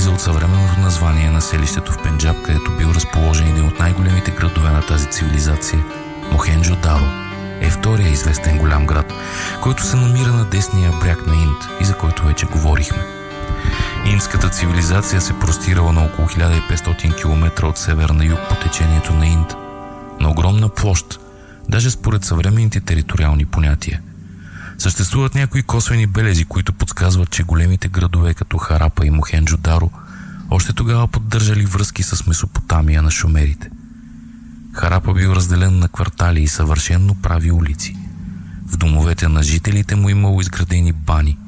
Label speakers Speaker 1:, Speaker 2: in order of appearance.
Speaker 1: произлиза от съвременното название на селището в Пенджаб, където бил разположен един от най-големите градове на тази цивилизация – Мохенджо-Даро. Е втория известен голям град, който се намира на десния бряг на Инд и за който вече говорихме. Индската цивилизация се простирала на около 1500 км от север на юг по течението на Инд, на огромна площ, даже според съвременните териториални понятия. Съществуват някои косвени белези, които подсказват, че големите градове като Харапа и Мохенджо-Даро още тогава поддържали връзки с Месопотамия на шумерите. Харапа бил разделен на квартали и съвършенно прави улици. В домовете на жителите му имало изградени бани,